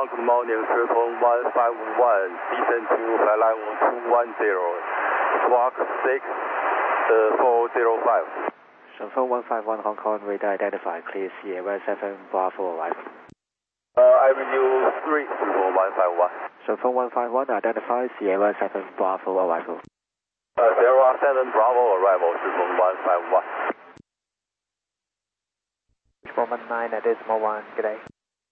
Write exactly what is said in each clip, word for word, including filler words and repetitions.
good morning, Triple one five one, descend to flight level two one zero, squawk six four zero five. Shenzhen one five one, Hong Kong, radar identified, clear Sierra seven, Bravo arrival. Uh, I review three, Triple one five one. Shenzhen one five one, identified, Sierra seven, Bravo arrival. Uh, Sierra seven, Bravo arrival, Triple one five one. four one nine at decimal one, good day.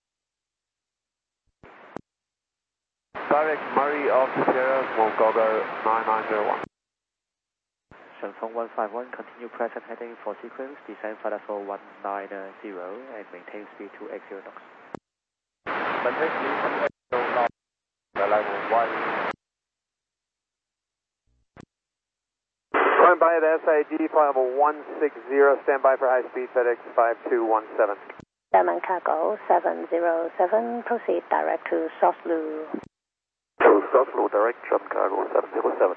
Direct Murray of Sierra, small Gogo nine nine zero one. Shenzhen one five one, continue present heading for sequence, descend flight level one nine zero and maintain speed to eight zero knots. Maintain speed to eight zero knots, flight level one. Going by at S I G, flight level one six zero, stand by for high speed, FedEx five two one seven. German cargo seven zero seven, proceed direct to Soslu. To Soslu, direct German cargo seven zero seven.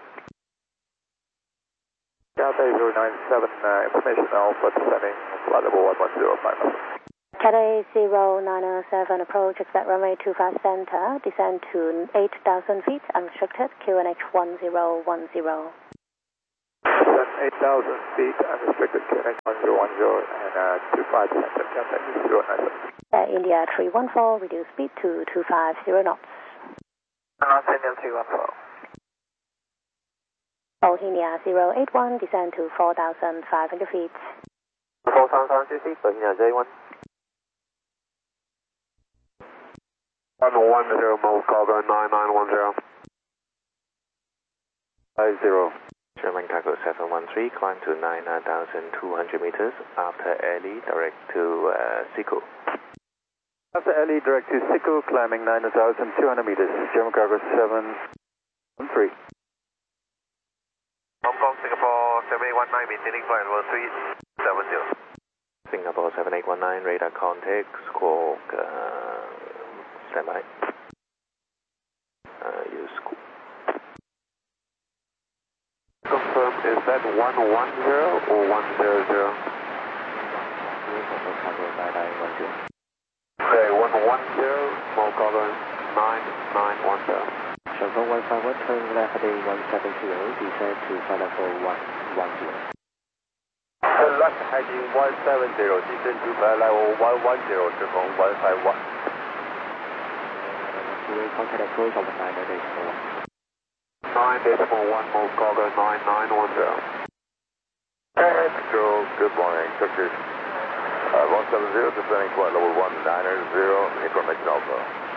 Cathay zero nine seven, uh, information Alpha descending, flight level one one zero five. Cathay zero nine seven, approach, expect runway two five center, descend to eight thousand feet, unrestricted, Q N H one zero one zero. Descend eight thousand feet, unrestricted, Q N H one zero one zero, and uh, two five center, Cathay zero nine seven. Air India three one four, reduce speed to two five zero knots. North India three one four. Bohemia zero eight one, descend to four thousand five hundred feet. four thousand five hundred feet, Bohemia J one. one one zero, move cargo nine nine one zero. five zero. German cargo seven one three, climb to nine thousand two hundred meters after early, direct to uh, Siku. After early, direct to Siku, climbing nine thousand two hundred meters, German cargo seven one three. Hong Kong, Singapore seven eight one nine, maintaining flight level three seven zero. Singapore seven eight one nine, radar contact, squawk, uh, standby. Uh, use squawk. Confirm, is that one one zero or one zero zero? Okay, one one zero, small cargo nine nine one zero. Shenzhen one five one, turn left heading one seven zero, descend to flight level one one zero. Turn left heading one seven zero, descend to flight level one one zero, Triple one five one. Contact approach of nine decimal one. nine decimal one, move cargo nine nine one zero. Hey, Control, good morning, Turkish. Uh, one seven zero, descending flight level one nine zero, information Alpha.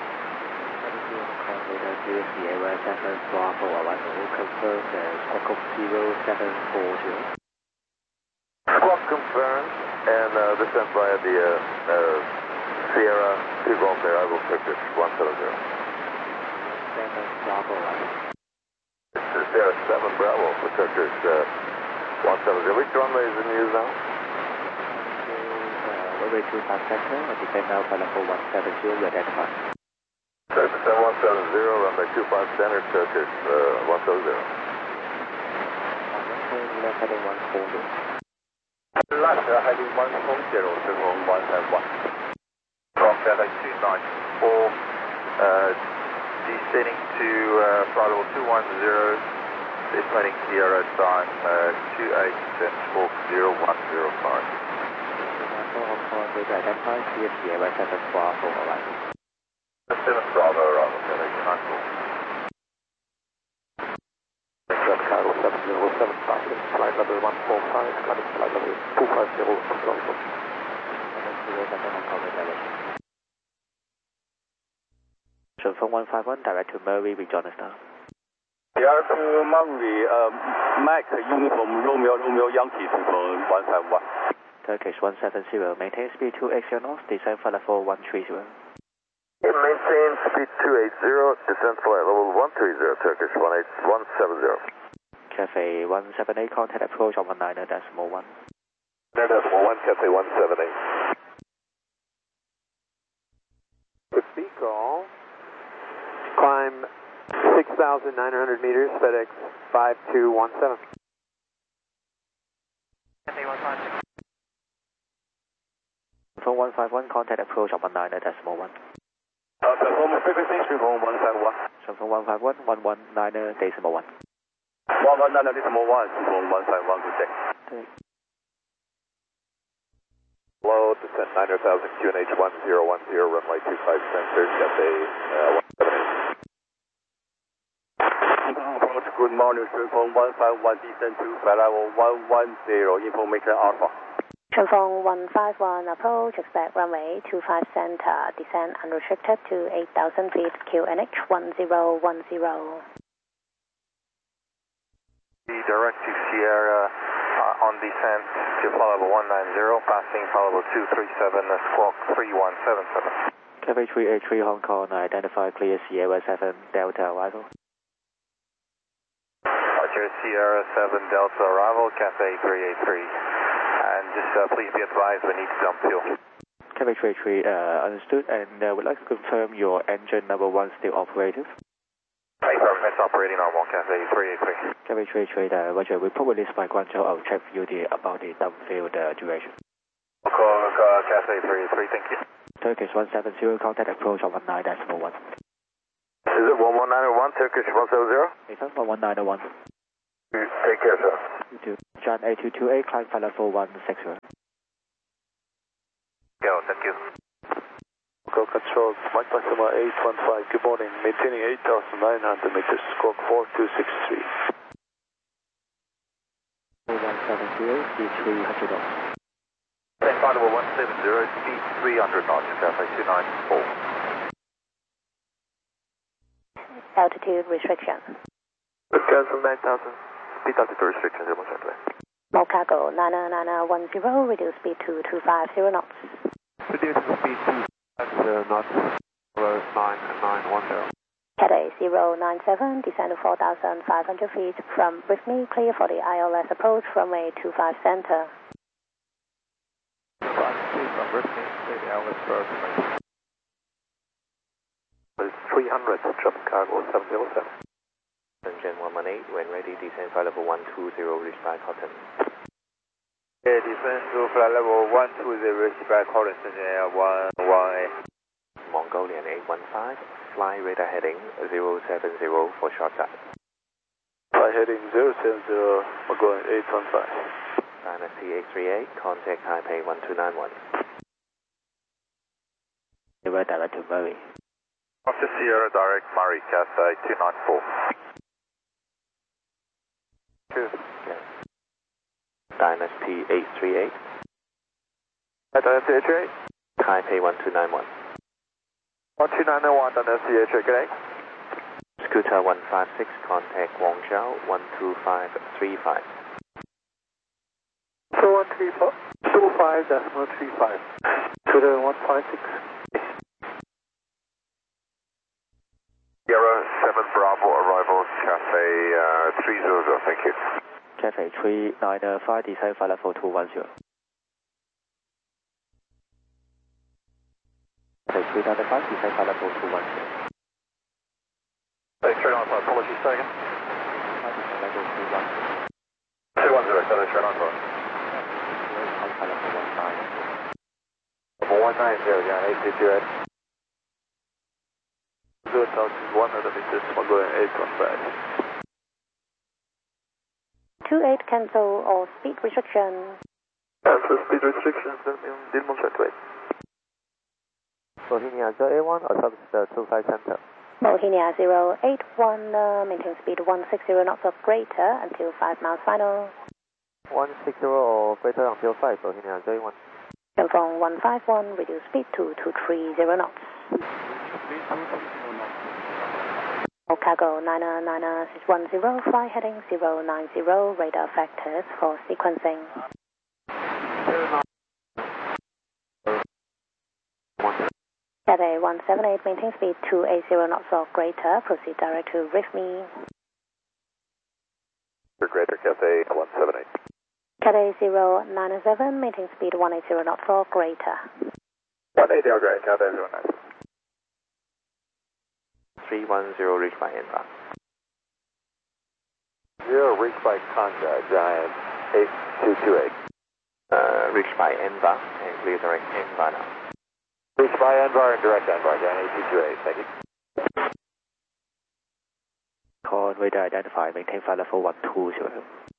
Sierra seven, Bravo arrival, confirm the squawk zero seven four zero. Squawk confirmed, and uh, descend via the uh, uh, Sierra two Golf arrival, Turkish one seven zero. seven, Bravo arrival. This is Sierra seven Bravo for Turkish uh, one seven zero. Which runway is in use now? Runway two five center, and descend now flight level one seven zero, identified. Turkish one seven zero, runway two five center, Turkish uh, one seven zero. Left heading one four zero. Left heading one four zero, Triple one seven one. From Cathay two nine four, uh, descending to uh, flight level two one zero, departing Sierra time uh, two eight ten squawk zero one zero five. Hong Kong, radar identified, clear Sierra seven, Bravo arrival. seven Bravo arrival, Cathay two nine four. German cargo seven zero seven, passing flight level one four five, climbing flight level two five zero, control. Shenzhen one five one, direct to Murray, rejoin us now. The R two Murray, uh, Mike Uniform Romeo Romeo Yankee, Triple one five one. Turkish one seven zero, maintain speed two eight zero knots, descend flight level one three zero. Maintain speed two eight zero, descent flight level one three zero, Turkish one eight one seven zero. Cathay one seven eight, contact approach of nine decimal one. nine decimal one, Cathay one seven eight. Good Beagle. Climb six thousand nine hundred meters, FedEx five two one seven. From one five one, contact approach of nine decimal one. Uh, platform frequency three four one five one. Shenzhen one five one, one one nine decimal one. one one nine decimal one, three four one five one, good day. Okay. Hello, descent nine thousand Q N H one zero one zero, runway two five sensor, Cathay uh, one seven eight. Approach, good morning, three four one five one, descent to flight level one one zero, information alpha. Shenzhen one five one approach, expect runway two five center, descent unrestricted to eight thousand feet, Q N H one zero one zero. Direct to Sierra uh, on descent to flight level one nine zero, passing flight level two three seven, squawk three one seven seven. Cathay three eight three Hong Kong, identify clear Sierra seven Delta arrival. Roger, Sierra seven Delta arrival, Cathay three eight three. And just uh, please be advised we need to dump fuel. Cathay three eight three, uh, understood, and uh, would like to confirm your engine number one still operative. Hey, perfect, that's operating normal, Cathay three eight three. Cathay three eight three, uh, Roger, report released by Guangzhou, I'll check with you the, about the dump field uh, duration. Call uh, Cathay three eight three, thank you. Turkish one seven zero, contact approach on one nine decimal one. Is it one one nine one, Turkish one seven zero? Nathan, one one nine one. Take care, sir. You too. John eight two two eight, climb flight level one six zero. Go, thank you. Go control, Mike Maxima eight one five, good morning, maintaining eight thousand nine hundred meters, squawk four two six three. one seven zero, speed three hundred knots. Flight level one seven zero, speed three hundred knots, Cathay two nine four. Altitude restriction. Cancel nine thousand, speed altitude restriction, zero one seven. Mocago nine nine one zero, reduce speed to two five zero knots. Reducing speed to two five zero knots, nine nine one zero. Cathay zero nine seven, descend to four thousand five hundred feet from Brittany, clear for the I L S approach, runway two five center. Five feet from Brittany, clear the I L S approach. three hundred, jump cargo seven zero seven. Shenzhen one one eight, when ready, descend flight level one two zero, reach by Cotton. Yeah, descend to flight level one two zero, reach by Cotton, Shenzhen one one eight. Mongolian eight one five, fly radar heading zero seven zero for short time. Fly heading zero seven zero, Mongolian eight one five. Dynasty eight three eight, contact Taipei one two nine one. Sierra direct to Murray. After Sierra direct, Murray, Cathay two nine four. Two. Okay. Dynasty eight three eight. Dynasty eight three eight. Taipei one two nine one. one two nine one, Dynasty eight three eight, good day. Scooter one five six, contact Guangzhou one two five three five. So one three five, two five decimal three five. Scooter one five six. Sierra seven Bravo arrival, Cathay uh, three zero zero, thank you. Cathay three nine five, descend flight level two one zero. Cathay three nine five, descend flight level two one zero. Hey, straight on five, apologies, second. Descend level two one zero. two one zero, Cathay straight on five. Climb flight level one nine. Level one nine zero, yeah, eight two two eight. Good altitude one hundred meters, Mongolian eight one five. two eight cancel all speed restriction. Cancel speed restrictions, Dilmon Chatway. Bohemia zero eight one, autopsy two five center. Bohemia zero eight one, uh, maintain speed one six zero knots or greater until five miles final. one six zero or greater until five, Bohemia zero eight one. Shenzhen one five one, reduce speed to two three zero knots. Mocago nine nine one zero, fly heading zero nine zero, radar factors for sequencing. Cathay one seven eight, maintain speed two eight zero knots or greater, proceed direct to Rifmi. Greater Cathay one seven eight. Cathay zero nine seven, maintain speed one eight zero knots or greater. one eighty, great, Cathay zero nine. three one zero, reach by Enva. Zero, reach by contact, Giant eight two two eight. Uh, reach by Enva and clear direct Enva now. Reach by Envar and direct Envar, down eight two two eight, thank you. Call radar identified, maintain flight level one two zero.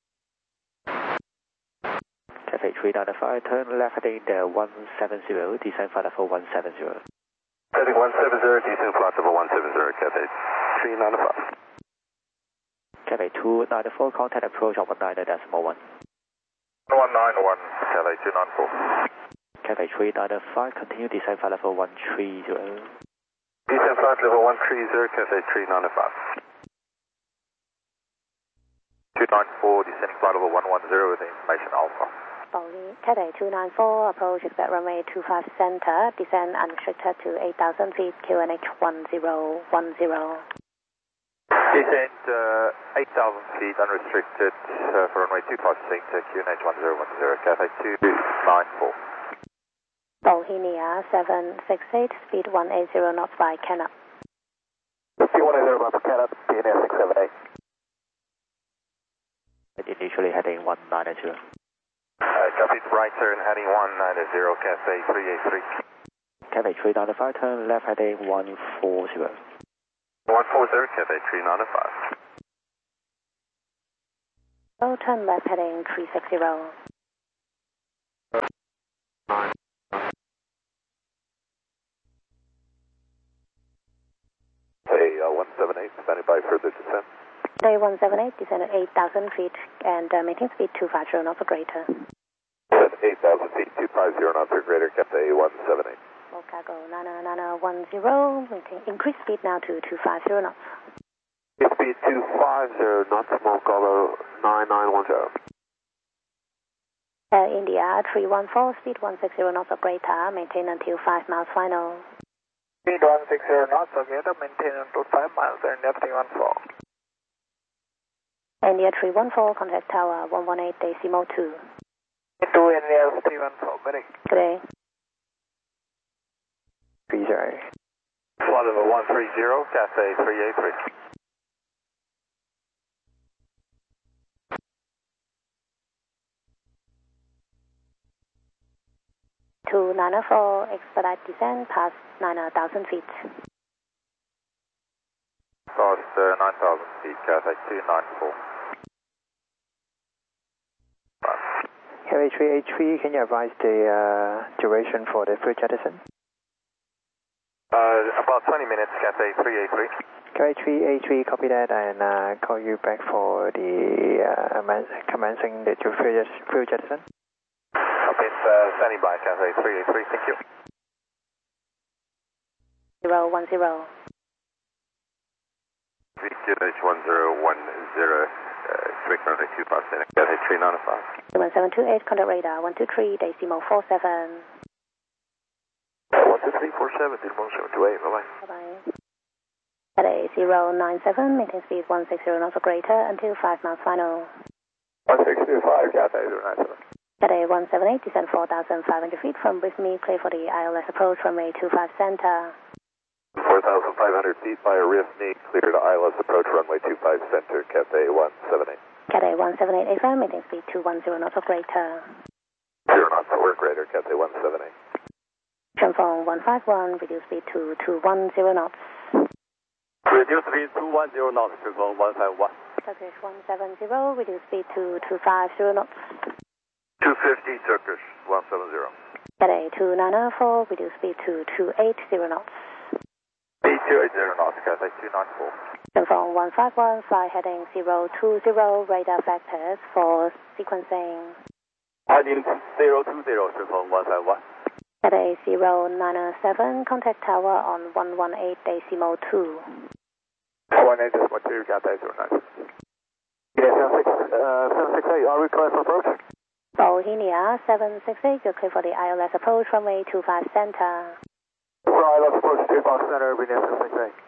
Cathay three nine five, turn left heading the one seven zero, descend flight level one seven zero. Heading one seven zero, descend flight level one seven zero, Cathay three nine five. Cathay two nine four, contact approach on one nine decimal one. one nine one, Cathay two nine four. Cathay three nine five, continue descend flight level one three zero. Descend flight level one three zero, Cathay three nine five. two nine four, descending flight level one one zero with information Alpha. Cathay two nine four, approach expect runway two five center, descend unrestricted to eight thousand feet, Q N H one zero one zero. Descent uh, eight thousand feet, unrestricted uh, for runway two five center, Q N H one zero one zero, Cathay two nine four. Bohemia seven six eight, speed one eight zero knots by Canop. Speed one eight zero knots by Canop, P N S six seven eight. Initially heading one nine zero. Uh, copy, right turn heading one nine zero, Cathay three eight three. Cathay three nine five, turn left heading one four zero. one four zero, Cathay three nine five. Oh, turn left heading three six zero. Hey, uh, one seven eight, standing by for the descent. Day one seven eight, descend at eight thousand feet and uh, maintain speed two five zero knots or greater. eight thousand feet, two five zero knots or greater, Cathay one seven eight. Chicago nine nine one zero, maintain increase speed now to two five zero knots. Speed two five zero knots, Chicago nine nine one zero. Air India three one four, speed one six zero knots or greater, maintain until five miles final. Speed one six zero knots or greater, maintain until five miles, Air India three one four. India three one four, contact tower one one eight, decimal two. two India three one four, very Good day. three zero. Flight level one three zero, Cathay three eight three. two nine four, expedite descent past nine thousand feet. Past uh, nine thousand feet, Cathay two nine four. Cathay three eight three, can you advise the uh, duration for the full jettison? Uh, about twenty minutes, Cathay three eight three. Cathay three eight three, copy that, and uh, call you back for the uh, commencing the full jettison. Okay, uh, standing by, Cathay three eight three, thank you. zero one zero. Q N H one zero one zero, quick runway two five center, Cathay three nine five. one seven two eight, contact radar one two three, decimal four seven. one two three four seven, decimal seven two eight, bye-bye. Bye-bye. Cathay zero nine seven, maintain speed one six zero knots or greater until five miles final. one six two five, Cathay zero nine seven. Cathay one seven eight, descend four thousand five hundred feet from with me, clear for the I L S approach, runway two five center. four thousand five hundred feet by a R I F knee, clear to I L S approach runway two five center, Cathay one seven eight. Cathay one seven eight A F M, maintain speed two one zero knots or greater. zero knots or greater, Cathay one seven eight. Transform one five one, reduce speed to two one zero knots. Reduce speed two one zero knots, Transform one five one. Turkish one seven zero, reduce speed to two five zero knots. two fifty, Turkish one seven zero. Cathay two nine four, reduce speed to two eight zero knots. Speed two eight zero knots, Cathay two nine four. Transform one five one, fly heading zero two zero, radar factors for sequencing. Heading zero two zero, Transform one five one. Cathay zero nine seven, contact tower on one one eight decimal two. one eight decimal two, Cathay zero nine. Yeah, seven six eight, are we clear for approach? Bohemia seven six eight, you're clear for the I L S approach, runway two five center. For I L S approach two five center, we need seven six eight.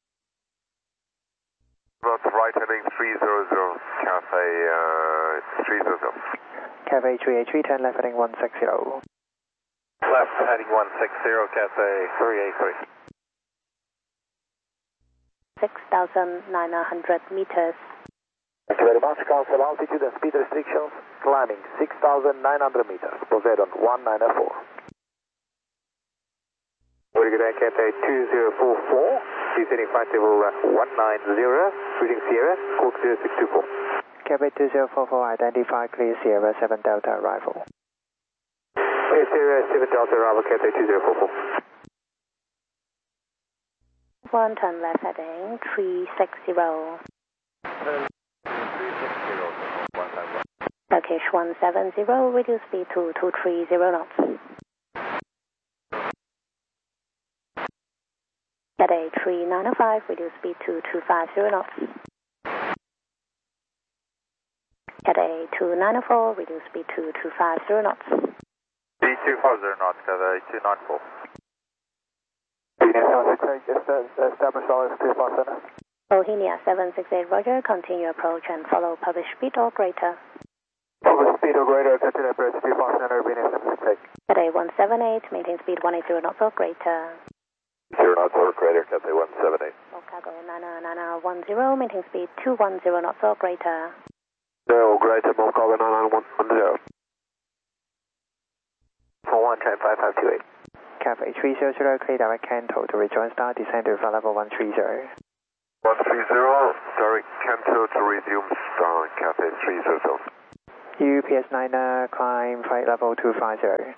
About right heading three zero zero, Cathay uh, three zero zero. Cathay three eight three, turn left heading one six zero. Left heading one six zero, Cathay three eight three. six thousand nine hundred meters. Thank you very much. Cancel altitude and speed restrictions. Climbing six thousand nine hundred meters. Proceed on one nine four. good day, Cathay two zero four four, descending flight level one nine zero, reading Sierra, squawk zero six two four. Cathay two zero four four, identify clear Sierra seven Delta arrival. Clear Sierra seven Delta arrival, Cathay two zero four four. One turn left heading three six zero. Turkish one seven zero, reduce speed to two three zero knots. Cathay three nine five, reduce speed to two five zero knots. Cathay two nine four, reduce speed to two five zero knots. B two five zero knots, Cathay two nine four. Establish all is clear for center. Bohemia seven six eight, roger, continue approach and follow published speed or greater. Published speed or greater, continue approach clear for center, Bohemia seven six eight. Cathay one seven eight, maintain speed one eight zero knots or greater. Zero knots or greater, Cathay one seven eight. Chicago nine nine one zero, maintain speed two one zero knots or greater. Zero greater, Chicago nine nine one zero. For one, train five five two eight. Cathay three zero zero, clear direct Kanto to rejoin star, descend to flight level one three zero. one three zero, direct Kanto to resume star, Cathay three zero zero. U P S niner, climb flight level two five zero.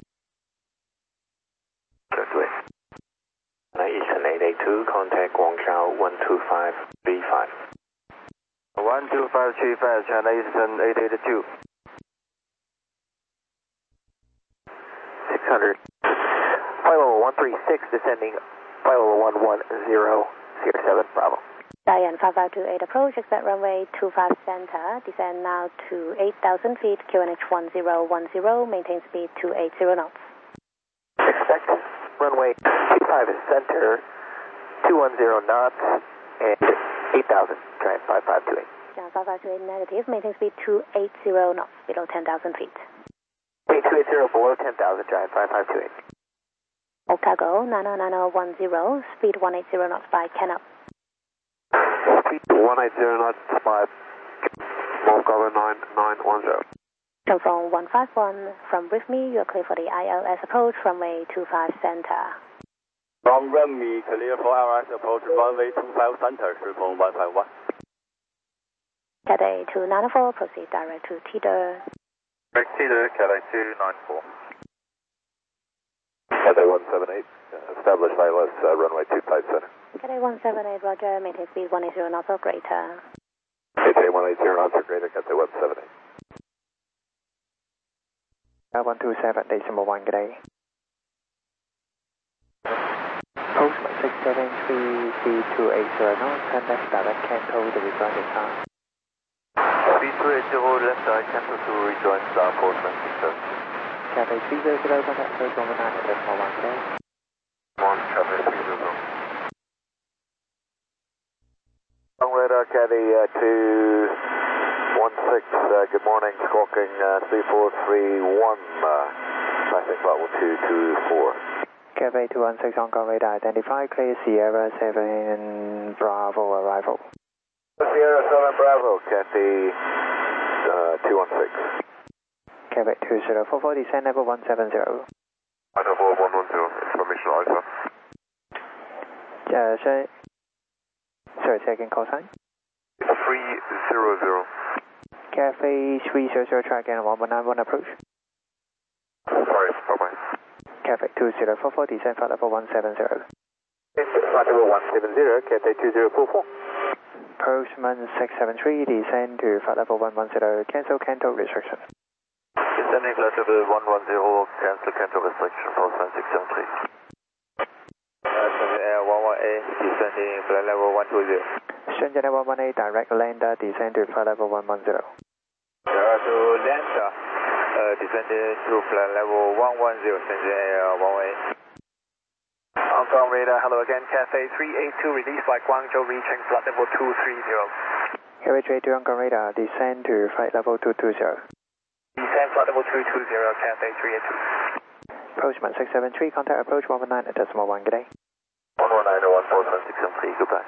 Certainly. Eastern eight eight two, contact Guangzhou one two five three five. one two five three five, China Eastern eight eight two. six hundred. Flight level one three six, descending flight level one one zero, Sierra seven, Bravo. Diane five five two eight, approach, exit runway two five center, descend now to eight thousand feet, Q N H one zero one zero, maintain speed two eight zero knots. Expect runway two five center, two one zero knots, and eight thousand, try five five two eight. Diane five five two eight negative, maintain speed two eight zero knots, below ten thousand feet. Speed two eight zero, below ten thousand, try five five two eight. Chicago nine nine one zero, speed one eight zero knots by Canop. Speed one eight zero knots by Chicago nine nine one zero. Telephone one five one, from with me, you are clear for the I L S approach, runway two five center. From runway clear for I L S approach, runway two five center, telephone one five one. Cathay two nine four, proceed direct to Teeter. Direct Teeter, Cathay two nine four. Cathay one seven eight, establish I L S uh, runway two five center. Cathay one seven eight, roger, maintain speed one eight zero knots or greater. Cathay one eight zero knots or greater, Cathay one seven eight. one two seven, decimal one, good day. Postman six seven three three two eight zero knots, and left direct Kanto to rejoin the star. three two eight zero, left direct Kanto to rejoin star, Postman six seven. Cathay three zero zero, contact approach one one nine, decimal one, good day. one, Cathay three zero zero. Long radar, Cathay uh, two one six, uh, good morning, squawking uh, three four three one, uh, passing flight level two two four. Cathay two one six, Hong Kong radar, identify clear Sierra seven Bravo arrival. Sierra seven Bravo, Cathay uh, two one six. Cathay two zero four four, descend level one seven zero. Alpha four one one zero, information Alpha. Uh, sorry, sorry, second call sign. three zero zero. Cathay three zero zero, try again, one one nine one approach. Sorry, bye-bye. Cathay two zero four four, descend flight level one seven zero. Flight level one seven zero, Cathay two zero four four. Postman six seven three, descend to flight level one one zero, cancel Kanto restriction. Descending flight level one one zero, cancel Kanto restriction, Postman six seven three. Shenzhen Air one one A, descending flight level one two zero. Shenzhen Air one one eight, direct lander, descend to flight level one one zero. Sierra to lander, uh, descending to flight level one one zero, Shenzhen Air one one eight. Hong Kong radar, hello again, Cathay three eight two, release by Guangzhou, reaching flight level two three zero. Carriage rate to Hong Kong radar, descend to flight level two two zero. Descend flight level two two zero, Cathay three eight two. Postman six seven three, contact approach one one nine, decimal one, good day. one one nine one, Postman six seven three, goodbye.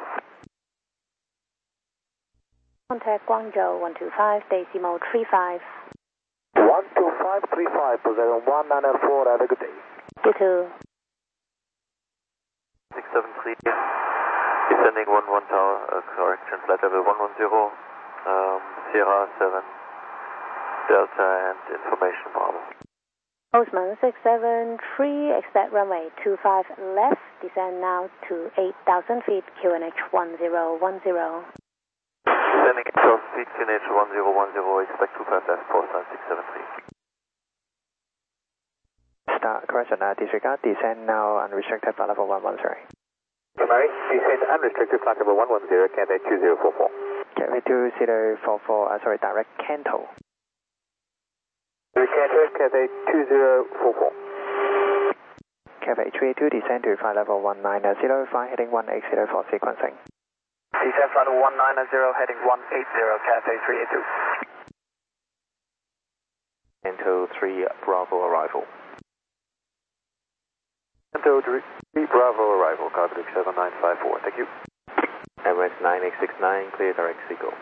Contact Guangzhou one two five, decimal three five. one two five three five, position one nine four, have a good day. You too. seven three, descending one one tower, uh, correction, flight level one one zero, um, Sierra seven, Delta and information Bravo. Postman six seven three, expect runway two five left, descend now to eight thousand feet, Q N H one zero one zero. Descending eight thousand feet, Q N H one zero one zero, expect two five left, Postman six seven three. Start correction, uh, disregard, descend now unrestricted flight level one one zero. Mary, descend unrestricted flight level one one zero, Cathay two zero four four. Cathay two zero four four, uh, sorry, direct Canto. Cathay, Cathay two zero four four. Cathay three eight two, descend to flight level one nine zero, fly heading one eight zero for sequencing. Descend flight level one nine zero, heading one eight zero, Cathay three eight two. Canto three Bravo arrival. Canto three Bravo arrival, Cardiac seven nine five four, thank you. Emirates nine eight six nine, clear direct Seagull.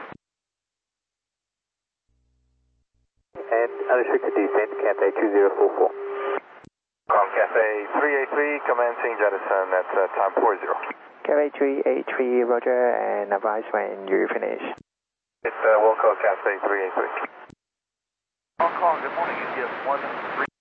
And unrestricted descent, Cathay two zero four four. From Cathay three eight three, commencing jettison at uh, time four zero. Cathay three eight three, roger, and advise when you finish. It's uh, Wilco Cathay three eight three. Hong Kong, good morning, U T S one three.